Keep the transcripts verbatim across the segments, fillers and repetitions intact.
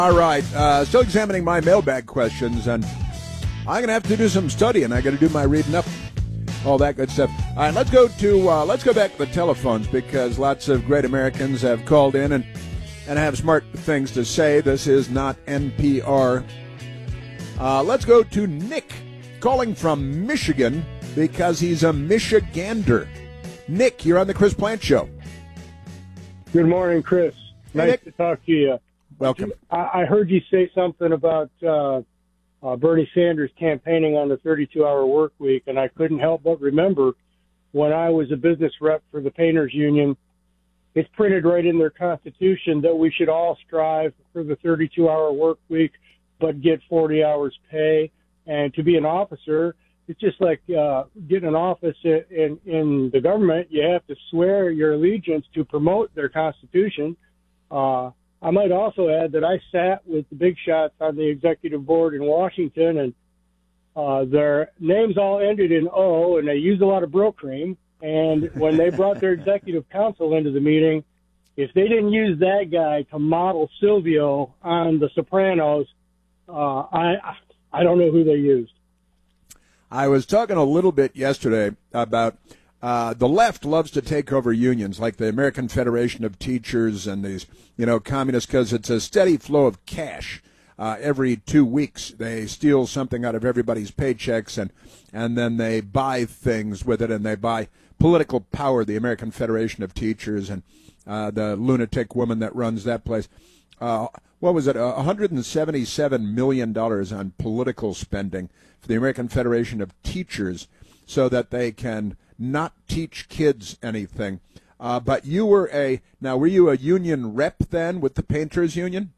All right, uh, still examining my mailbag questions, and I'm going to have to do some studying. I got to do my reading up, all that good stuff. All right, let's go to uh, let's go back to the telephones because lots of great Americans have called in and and have smart things to say. This is not N P R. Uh, let's go to Nick, calling from Michigan because he's a Michigander. Nick, you're on the Chris Plant Show. Good morning, Chris. Nice Nick. to talk to you. Welcome. I, I heard you say something about uh, uh, Bernie Sanders campaigning on the thirty-two hour work week, and I couldn't help but remember when I was a business rep for the Painters Union, it's printed right in their Constitution that we should all strive for the thirty-two hour work week, but get forty hours pay. And to be an officer, it's just like uh, getting an office in, in the government. You have to swear your allegiance to promote their Constitution. Uh, I might also add that I sat with the big shots on the executive board in Washington, and uh, their names all ended in O, and they used a lot of Bro cream. And when they brought their executive council into the meeting, if they didn't use that guy to model Silvio on The Sopranos, uh, I I don't know who they used. I was talking a little bit yesterday about uh, the left loves to take over unions like the American Federation of Teachers and these, you know, communists because it's a steady flow of cash. Uh, every two weeks they steal something out of everybody's paychecks and, and then they buy things with it and they buy political power, the American Federation of Teachers and uh, the lunatic woman that runs that place. Uh, what was it, uh, one hundred seventy-seven million dollars on political spending for the American Federation of Teachers so that they can not teach kids anything. Uh, but you were a, now were you a union rep then with the Painters Union?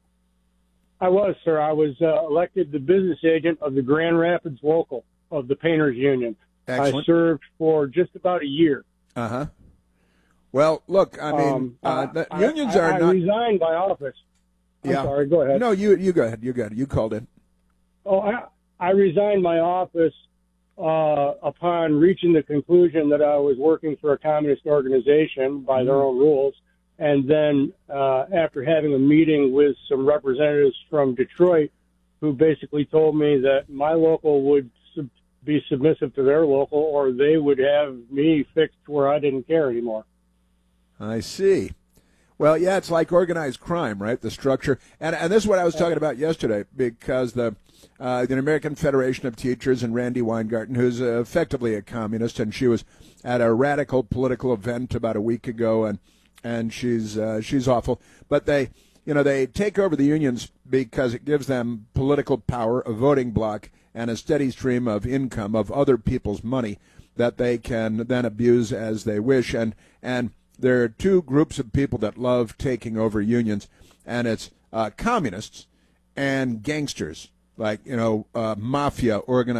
I was, sir. I was uh, elected the business agent of the Grand Rapids local of the Painters Union. Excellent. I served for just about a year. Uh-huh. Well, look, I mean, um, uh, the I, unions I, are I not... I resigned my office. I'm yeah. sorry, go ahead. No, you you go ahead. You go ahead. You called in. Oh, I, I resigned my office uh, upon reaching the conclusion that I was working for a communist organization by their own rules. And then uh, after having a meeting with some representatives from Detroit who basically told me that my local would sub- be submissive to their local or they would have me fixed where I didn't care anymore. I see. Well, yeah, it's like organized crime, right? The structure. And, and this is what I was talking about yesterday because the, uh, the American Federation of Teachers and Randy Weingarten, who's uh, effectively a communist, and she was at a radical political event about a week ago, and and she's uh, she's awful. But they, you know, they take over the unions because it gives them political power, a voting bloc, and a steady stream of income of other people's money that they can then abuse as they wish. And and there are two groups of people that love taking over unions, and it's uh, communists and gangsters, like, you know, uh, mafia organized.